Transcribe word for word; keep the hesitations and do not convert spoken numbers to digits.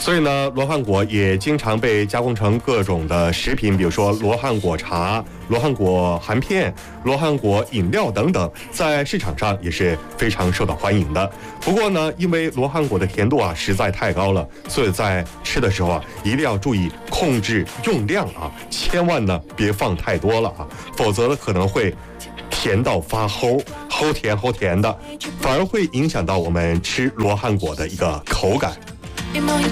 所以呢，罗汉果也经常被加工成各种的食品，比如说罗汉果茶、罗汉果含片、罗汉果饮料等等，在市场上也是非常受到欢迎的。不过呢，因为罗汉果的甜度啊实在太高了，所以在吃的时候啊，一定要注意控制用量啊，千万呢别放太多了啊，否则呢可能会甜到发齁，齁甜齁甜的，反而会影响到我们吃罗汉果的一个口感。